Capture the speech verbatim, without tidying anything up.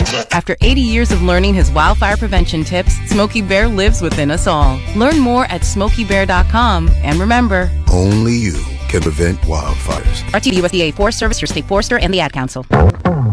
After eighty years of learning his wildfire prevention tips, Smokey Bear lives within us all. Learn more at smokey bear dot com. And remember, only you can prevent wildfires. R T D U S D A Forest Service, your state forester, and the Ad Council.